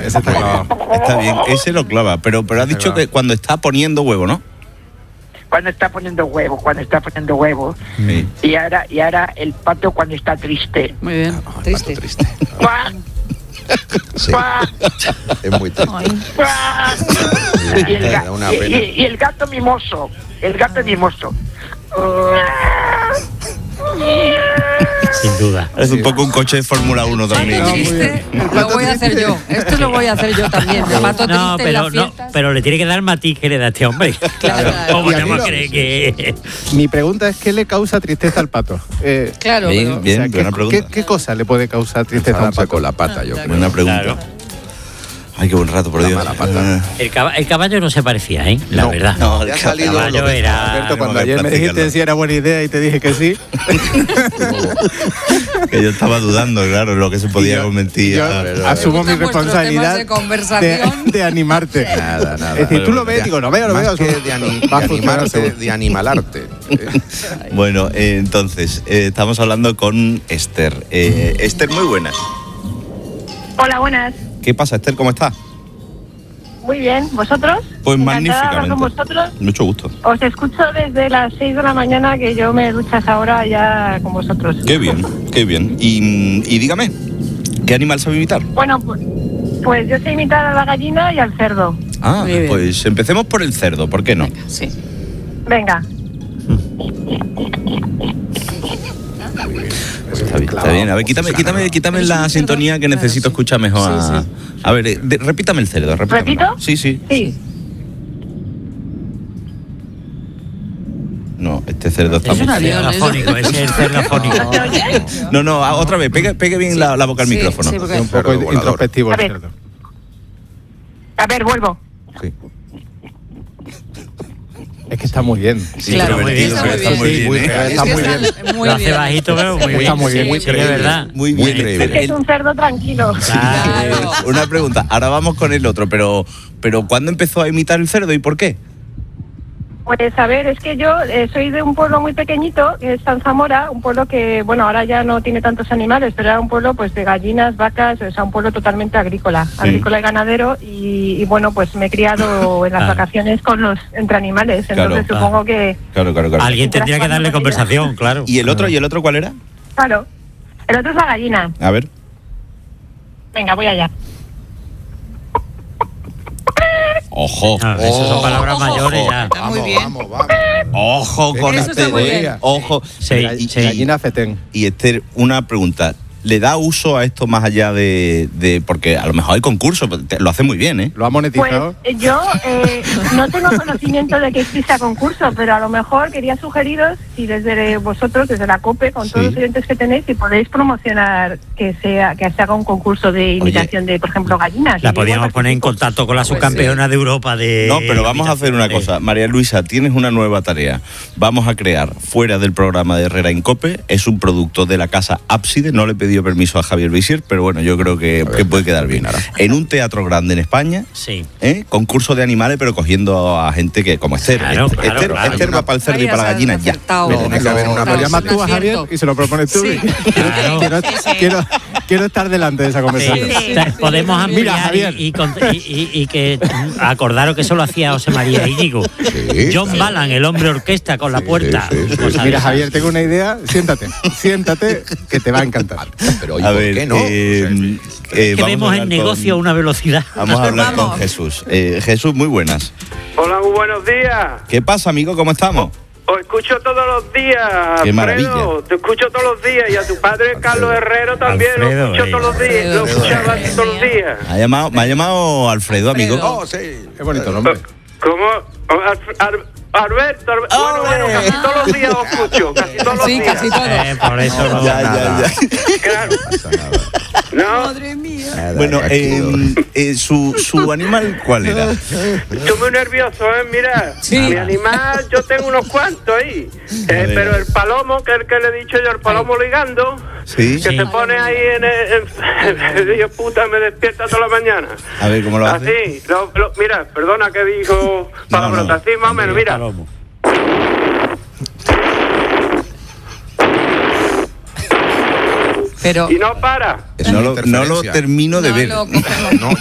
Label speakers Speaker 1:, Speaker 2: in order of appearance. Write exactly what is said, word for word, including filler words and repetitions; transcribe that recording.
Speaker 1: ese está clavado.
Speaker 2: Está bien, ese lo clava, pero, pero has dicho que cuando está poniendo huevo, ¿no?
Speaker 3: Cuando está poniendo huevos, cuando está poniendo huevos.
Speaker 2: Sí.
Speaker 3: Y ahora, y ahora el pato cuando está triste.
Speaker 4: Muy bien,
Speaker 1: Ah,
Speaker 4: triste.
Speaker 1: triste.
Speaker 3: ¡Cuá!
Speaker 5: Sí,
Speaker 3: ¡Cuá!
Speaker 5: es muy triste.
Speaker 4: Ay.
Speaker 3: ¡Cuá! Y el,
Speaker 5: Me
Speaker 3: ga-
Speaker 5: da una
Speaker 3: y-
Speaker 5: pena.
Speaker 3: y- y el gato mimoso, el gato mimoso.
Speaker 6: Sin duda.
Speaker 2: Es un poco un coche de Fórmula uno también.
Speaker 4: Pato triste, lo voy a hacer yo. Esto lo voy a hacer yo también. El pato
Speaker 6: No,
Speaker 4: triste en
Speaker 6: pero
Speaker 4: las
Speaker 6: no,
Speaker 4: fiestas.
Speaker 6: pero le tiene que dar el matiz que le da este hombre.
Speaker 4: Claro.
Speaker 6: ¿Cómo
Speaker 1: Y a
Speaker 6: no
Speaker 1: mí
Speaker 6: me
Speaker 1: lo-
Speaker 6: cree que...?
Speaker 1: Mi pregunta es, ¿qué le causa tristeza al pato? Eh,
Speaker 4: Claro,
Speaker 2: Bien,
Speaker 4: pero-
Speaker 2: bien,
Speaker 1: o sea,
Speaker 2: buena
Speaker 1: ¿qué,
Speaker 2: pregunta.
Speaker 1: ¿qué, qué cosa le puede causar tristeza a un
Speaker 5: Zarapa
Speaker 1: pato?
Speaker 5: con la pata, yo
Speaker 4: Ah,
Speaker 5: creo.
Speaker 2: Buena pregunta.
Speaker 6: Claro.
Speaker 2: Ay, qué buen rato, por
Speaker 5: La
Speaker 2: Dios.
Speaker 5: mala pata.
Speaker 6: El, caba- el caballo no se parecía, ¿eh? La
Speaker 5: No,
Speaker 6: verdad.
Speaker 2: no,
Speaker 6: el
Speaker 5: ya ha salido
Speaker 6: caballo
Speaker 5: lo que-
Speaker 6: era...
Speaker 1: Alberto, cuando
Speaker 2: tenemos que
Speaker 1: ayer me dijiste
Speaker 2: practicarlo.
Speaker 1: si era buena idea y te dije que sí,
Speaker 2: Que yo estaba dudando, claro, lo que se podía
Speaker 1: yo-
Speaker 2: convertir.
Speaker 1: yo
Speaker 2: a-
Speaker 1: asumo mi
Speaker 4: Me gustan vuestros
Speaker 1: responsabilidad
Speaker 4: temas de conversación.
Speaker 1: de, de animarte.
Speaker 5: Nada, nada.
Speaker 1: Es decir, tú lo ves, digo, no veo, no
Speaker 5: Más
Speaker 1: veo.
Speaker 5: que
Speaker 1: eso
Speaker 5: de, ani-
Speaker 1: va a
Speaker 5: de
Speaker 1: funcionar
Speaker 5: animarte,
Speaker 1: seguro.
Speaker 5: de animalarte. Eh,
Speaker 2: Bueno, eh, entonces, eh, estamos hablando con Esther. Eh, Esther, muy buenas.
Speaker 3: Hola, buenas.
Speaker 2: ¿Qué pasa, Esther? ¿Cómo estás?
Speaker 3: Muy bien, ¿vosotros?
Speaker 2: Pues
Speaker 3: Encantada de hablar
Speaker 2: magníficamente.
Speaker 3: con vosotros.
Speaker 2: Mucho gusto.
Speaker 3: Os escucho desde las seis de la mañana, que yo me duchas ahora ya con vosotros.
Speaker 2: Qué bien, qué bien. Y, mm, y dígame, ¿qué animal sabe imitar?
Speaker 3: Bueno, pues, pues yo sé imitar a la gallina y al cerdo.
Speaker 2: Ah,
Speaker 4: Muy bien.
Speaker 2: pues empecemos por el cerdo, ¿por qué no?
Speaker 4: Sí.
Speaker 3: Venga.
Speaker 2: Está bien, está bien. A ver, quítame, quítame, quítame la sintonía que necesito escuchar mejor. A, a ver, eh, de- repítame el cerdo. repítamelo.
Speaker 3: ¿Repito?
Speaker 2: Sí, sí.
Speaker 3: Sí.
Speaker 2: No, este cerdo está
Speaker 4: Es
Speaker 2: muy
Speaker 4: un
Speaker 2: feo.
Speaker 4: avión,
Speaker 6: Cerdo afónico, ese es el cerdo afónico.
Speaker 3: ¿No te oyes?
Speaker 2: No, no, a- otra vez, pegue, pegue bien la, la boca al
Speaker 4: Sí,
Speaker 2: micrófono.
Speaker 4: sí, porque-
Speaker 1: Un poco
Speaker 5: Cerdo volador.
Speaker 1: introspectivo
Speaker 3: A
Speaker 1: el
Speaker 3: ver.
Speaker 1: cerdo.
Speaker 3: A ver, vuelvo.
Speaker 2: Sí.
Speaker 1: Es que está muy bien.
Speaker 2: Sí,
Speaker 4: Claro,
Speaker 2: pero
Speaker 6: muy bien,
Speaker 2: está
Speaker 6: está
Speaker 2: muy bien,
Speaker 1: muy
Speaker 2: ¿eh?
Speaker 1: bien.
Speaker 4: Es
Speaker 1: Está
Speaker 4: que
Speaker 1: muy bien.
Speaker 4: está muy
Speaker 6: Lo hace
Speaker 4: bien.
Speaker 6: bajito, pero muy bien.
Speaker 1: Está muy bien, muy
Speaker 6: Sí, de
Speaker 1: creíble.
Speaker 6: verdad.
Speaker 2: Muy
Speaker 5: Muy
Speaker 2: bien.
Speaker 5: creíble.
Speaker 3: Es que es un cerdo tranquilo.
Speaker 6: Claro.
Speaker 2: Una pregunta, ahora vamos con el otro, pero, pero ¿cuándo empezó a imitar el cerdo y por qué?
Speaker 3: Pues a ver, es que yo eh, soy de un pueblo muy pequeñito, que es San Zamora, un pueblo que, bueno, ahora ya no tiene tantos animales, pero era un pueblo pues de gallinas, vacas, o sea, un pueblo totalmente agrícola, agrícola y ganadero, y, y, bueno, pues me he criado en las
Speaker 6: Ah.
Speaker 3: vacaciones con los entre animales, entonces
Speaker 2: Claro.
Speaker 3: supongo que,
Speaker 2: Claro, claro, claro.
Speaker 6: Alguien tendría que darle conversación, claro.
Speaker 2: ¿Y el otro, y el otro cuál era?
Speaker 3: claro, el otro es la gallina.
Speaker 2: A ver.
Speaker 3: Venga, voy allá.
Speaker 2: Ojo.
Speaker 6: Ah, esas son palabras
Speaker 4: Ojo,
Speaker 6: mayores ya.
Speaker 4: Está muy
Speaker 5: Vamos,
Speaker 4: bien.
Speaker 5: vamos, vamos.
Speaker 2: Ojo con
Speaker 4: Eso
Speaker 2: este.
Speaker 4: está muy bien.
Speaker 2: Ojo.
Speaker 6: Sí,
Speaker 2: y,
Speaker 6: sí.
Speaker 1: Gallina fetén.
Speaker 2: y Esther, una pregunta. ¿Le da uso a esto más allá de, de porque a lo mejor hay concursos, te- lo hace muy bien, ¿eh?
Speaker 1: ¿Lo ha
Speaker 3: Pues
Speaker 1: monetizado?
Speaker 3: eh, yo eh, no tengo conocimiento de que exista concurso, pero a lo mejor quería sugeriros si desde vosotros, desde la COPE, con todos
Speaker 2: Sí.
Speaker 3: los oyentes que tenéis, si podéis promocionar que sea que se haga un concurso de imitación de, por ejemplo, gallinas.
Speaker 6: La
Speaker 3: Y yo
Speaker 6: podíamos
Speaker 3: igual
Speaker 6: poner en
Speaker 3: participo.
Speaker 6: contacto con la
Speaker 4: Pues
Speaker 6: subcampeona de Europa de...
Speaker 2: No, pero vamos a hacer una
Speaker 6: imitaciones.
Speaker 2: cosa. María Luisa, tienes una nueva tarea. Vamos a crear, fuera del programa de Herrera Incope, es un producto de la casa Ábside. No le he pedido permiso a Javier Bisier, pero bueno, yo creo que, que puede quedar bien. En un teatro grande en España,
Speaker 6: Sí.
Speaker 2: ¿eh? Concurso de animales, pero cogiendo a gente que como Esther.
Speaker 6: Claro,
Speaker 2: Esther,
Speaker 6: claro,
Speaker 2: Esther-
Speaker 6: claro.
Speaker 2: Esther va para el cerdo y para la gallina ya.
Speaker 5: Me tenés que haber una
Speaker 1: Lo llamas tú a
Speaker 4: Acierto.
Speaker 1: Javier y se lo propones tú.
Speaker 4: Sí.
Speaker 6: Claro.
Speaker 1: Quiero, quiero, quiero estar delante de esa
Speaker 6: Sí,
Speaker 1: conversación.
Speaker 4: Sí,
Speaker 6: o sea,
Speaker 4: sí,
Speaker 6: podemos
Speaker 4: sí.
Speaker 6: ampliar
Speaker 1: Mira, Javier.
Speaker 6: y, y con- y- y- y que mm, acordaros que eso lo hacía José María Íñigo.
Speaker 5: Sí,
Speaker 6: John
Speaker 5: claro.
Speaker 6: Balan, el hombre orquesta con la
Speaker 5: Sí,
Speaker 6: puerta.
Speaker 5: sí, sí,
Speaker 6: y cosas de
Speaker 1: Mira,
Speaker 6: esas.
Speaker 1: Javier, tengo una idea. Siéntate, siéntate, que te va a encantar.
Speaker 5: Pero ¿y
Speaker 2: A
Speaker 5: por
Speaker 2: ver,
Speaker 5: qué no?
Speaker 2: eh, eh,
Speaker 6: Que
Speaker 2: vamos a
Speaker 6: vemos
Speaker 2: hablar
Speaker 6: el negocio a
Speaker 2: con-
Speaker 6: una velocidad.
Speaker 2: Vamos a hablar
Speaker 4: Vamos.
Speaker 2: con Jesús. Eh, Jesús, muy buenas.
Speaker 7: Hola, muy buenos días.
Speaker 2: ¿Qué pasa, amigo? ¿Cómo estamos?
Speaker 7: Os escucho todos los días,
Speaker 2: Qué
Speaker 7: Alfredo.
Speaker 2: maravilla.
Speaker 7: Te escucho todos los días. Y a tu padre, Carlos Herrero, también
Speaker 6: Alfredo,
Speaker 7: lo escucho
Speaker 6: eh.
Speaker 7: todos los días. Lo
Speaker 4: Alfredo,
Speaker 7: escuchaba
Speaker 4: madre
Speaker 7: todos los
Speaker 4: mía.
Speaker 7: días.
Speaker 2: Me ha llamado, me ha llamado Alfredo, amigo.
Speaker 4: Alfredo.
Speaker 5: Oh, sí.
Speaker 1: Qué bonito nombre.
Speaker 7: ¿Cómo? Ar- Ar- Alberto, Alberto. Bueno, bueno,
Speaker 2: ¡Ole!
Speaker 7: casi todos los días os escucho. Casi todos los
Speaker 4: Sí,
Speaker 7: días.
Speaker 4: casi todo.
Speaker 6: Eh, por eso no.
Speaker 2: Ya, ya,
Speaker 5: nada.
Speaker 2: ya.
Speaker 7: Claro.
Speaker 5: No pasa nada.
Speaker 7: No,
Speaker 4: Madre mía.
Speaker 5: Nada,
Speaker 2: Bueno,
Speaker 5: tranquilo.
Speaker 2: eh, eh, su, su animal, ¿cuál era?
Speaker 7: estoy muy nervioso, ¿eh? Mira,
Speaker 4: Sí.
Speaker 7: mi animal, yo tengo unos cuantos ahí. Eh,
Speaker 2: ver.
Speaker 7: pero el palomo, que es el que le he dicho yo, el palomo ligando,
Speaker 2: Sí.
Speaker 7: que
Speaker 6: Sí.
Speaker 7: se pone ahí en el... en- Dios puta, me despierta toda la mañana.
Speaker 2: A ver, ¿cómo lo hace?
Speaker 7: Así, lo, lo- mira, perdona que dijo palabrota,
Speaker 2: no.
Speaker 7: así más o menos, mira.
Speaker 6: Palomo.
Speaker 4: Pero
Speaker 7: Y no para.
Speaker 5: Es
Speaker 2: No
Speaker 5: una
Speaker 2: lo, no lo
Speaker 5: interferencia.
Speaker 2: termino de
Speaker 4: no
Speaker 2: ver.
Speaker 4: lo cogemos.
Speaker 5: No,